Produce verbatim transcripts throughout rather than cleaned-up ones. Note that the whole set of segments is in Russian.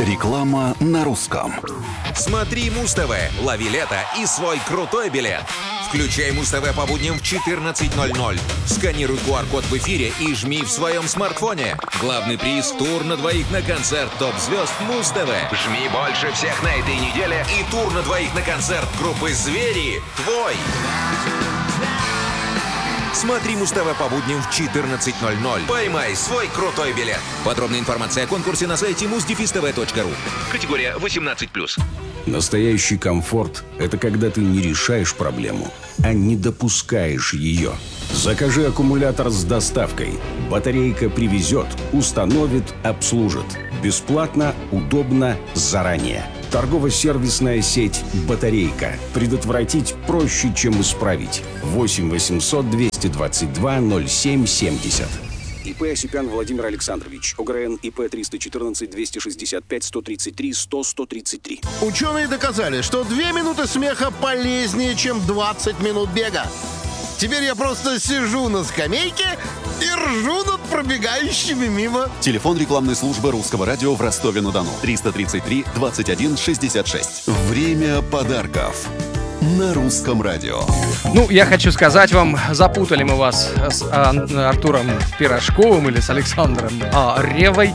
Реклама на русском. Смотри Муз-ТВ, лови лето и свой крутой билет. Включай Муз-ТВ по будням в четырнадцать ноль ноль. Сканируй ку ар-код в эфире и жми в своем смартфоне. Главный приз – тур на двоих на концерт топ-звезд Муз-ТВ. Жми больше всех на этой неделе и тур на двоих на концерт группы «Звери» твой. Смотри Муз-ТВ по будням в четырнадцать ноль ноль. Поймай свой крутой билет. Подробная информация о конкурсе на сайте муз дефис тэ вэ точка ру. Категория восемнадцать плюс. Настоящий комфорт – это когда ты не решаешь проблему, а не допускаешь ее. Закажи аккумулятор с доставкой. Батарейка привезет, установит, обслужит. Бесплатно, удобно, заранее. Торгово-сервисная сеть «Батарейка». Предотвратить проще, чем исправить. восемь восемьсот двести двадцать два ноль семь семьдесят. ИП Осипян Владимир Александрович. ОГРН ИП триста четырнадцать двести шестьдесят пять сто тридцать три сто сто тридцать три. Ученые доказали, что две минуты смеха полезнее, чем двадцать минут бега. Теперь я просто сижу на скамейке и ржу над пробегающими мимо. Телефон рекламной службы Русского радио в Ростове-на-Дону. триста тридцать три двадцать один шестьдесят шесть. Время подарков на Русском радио. Ну, я хочу сказать вам, запутали мы вас с а, Артуром Пирожковым или с Александром а, Ревой.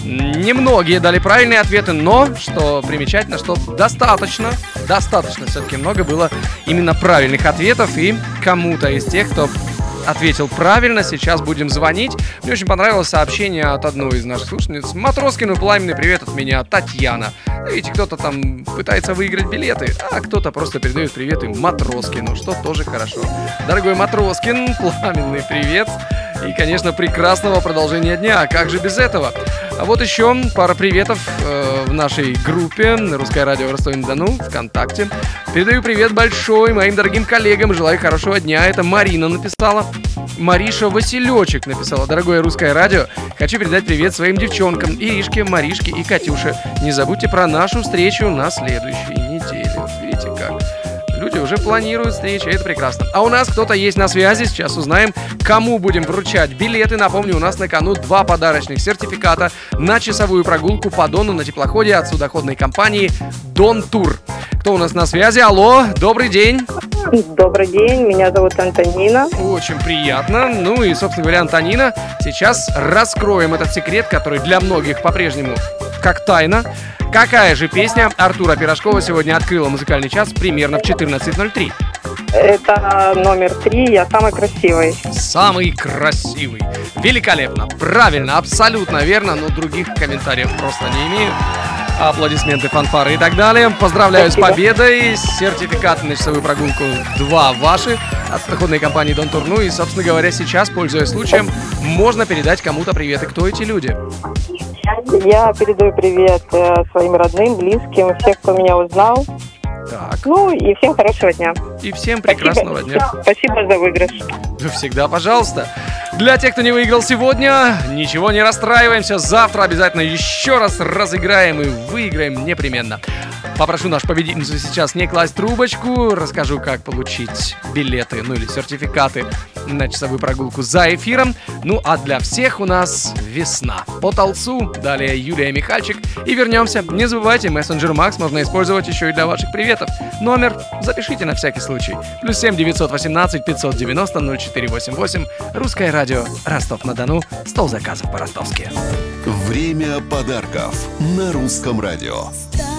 Немногие дали правильные ответы, но, что примечательно, что достаточно, достаточно все-таки много было именно правильных ответов. И кому-то из тех, кто ответил правильно, сейчас будем звонить. Мне очень понравилось сообщение от одной из наших слушательниц. Матроскину пламенный привет от меня, Татьяна. Видите, кто-то там пытается выиграть билеты, а кто-то просто передает приветы Матроскину, что тоже хорошо. Дорогой Матроскин, пламенный привет. И, конечно, прекрасного продолжения дня. Как же без этого? А вот еще пара приветов э, в нашей группе «Русское радио» в Ростове-на-Дону, ВКонтакте. Передаю привет большой моим дорогим коллегам. Желаю хорошего дня. Это Марина написала. Мариша Василечек написала. Дорогое Русское радио, хочу передать привет своим девчонкам. Иришке, Маришке и Катюше. Не забудьте про нашу встречу на следующей неделе. Видите как? Люди уже планируют встречи, это прекрасно. А у нас кто-то есть на связи, сейчас узнаем, кому будем вручать билеты. Напомню, у нас на кону два подарочных сертификата на часовую прогулку по Дону на теплоходе от судоходной компании «Дон Тур». Кто у нас на связи? Алло, добрый день. Добрый день, меня зовут Антонина. Очень приятно. Ну и, собственно говоря, Антонина, сейчас раскроем этот секрет, который для многих по-прежнему как тайна. Какая же песня Артура Пирожкова сегодня открыла музыкальный час примерно в четырнадцать ноль три? Это номер три, я самый красивый. Самый красивый. Великолепно, правильно, абсолютно верно, но других комментариев просто не имею. Аплодисменты, фанфары и так далее. Поздравляю Спасибо. С победой. Сертификаты на часовую прогулку два ваши от доходной компании «Дон Тур». Ну и, собственно говоря, сейчас, пользуясь случаем, можно передать кому-то привет. И кто эти люди? Я передаю привет э, своим родным, близким, всех, кто меня узнал. Так. Ну и всем хорошего дня. И всем прекрасного Спасибо. дня. Спасибо за выигрыш. Всегда, пожалуйста. Для тех, кто не выиграл сегодня, ничего, не расстраиваемся. Завтра обязательно еще раз разыграем и выиграем непременно. Попрошу нашу победительницу сейчас не класть трубочку. Расскажу, как получить билеты, ну или сертификаты на часовую прогулку за эфиром. Ну а для всех у нас весна. По Толцу, далее Юлия Михальчик. И вернемся. Не забывайте, мессенджер Макс можно использовать еще и для ваших приветов. Номер запишите на всякий случай. Плюс семь девятьсот восемнадцать пятьсот девяносто ноль четыре восемь восемь. Русское радио Ростов-на-Дону. Стол заказов по-ростовски. Время подарков на Русском радио.